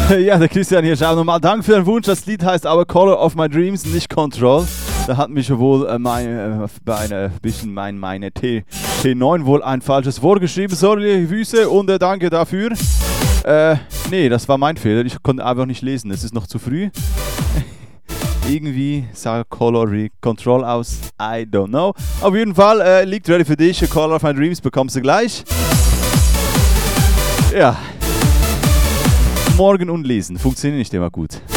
Ja, der Christian hier schreibt nochmal, danke für den Wunsch, das Lied heißt aber Color of My Dreams, nicht Control. Da hat mich wohl meine T9 wohl ein falsches Wort geschrieben, sorry Füße und danke dafür. Nee, das war mein Fehler, ich konnte einfach nicht lesen, es ist noch zu früh. Irgendwie sah Color wie Control aus, I don't know. Auf jeden Fall liegt ready für dich, Color of My Dreams bekommst du gleich. Ja. Morgen und lesen, funktioniert nicht immer gut.